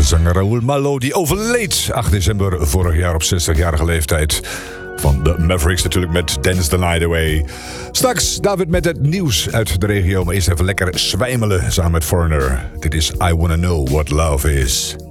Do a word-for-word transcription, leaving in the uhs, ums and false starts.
zanger Raoul Malo, die overleed acht december vorig jaar op zestigjarige leeftijd. Van de Mavericks natuurlijk met Dance the Night Away. Straks David met het nieuws uit de regio, maar eerst even lekker zwijmelen samen met Foreigner. Dit is I Wanna Know What Love Is.